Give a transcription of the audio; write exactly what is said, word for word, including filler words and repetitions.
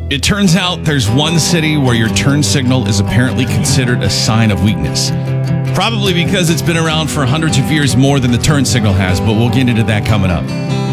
It turns out there's one city where your turn signal is apparently considered a sign of weakness. Probably because it's been around for hundreds of years more than the turn signal has, but we'll get into that coming up.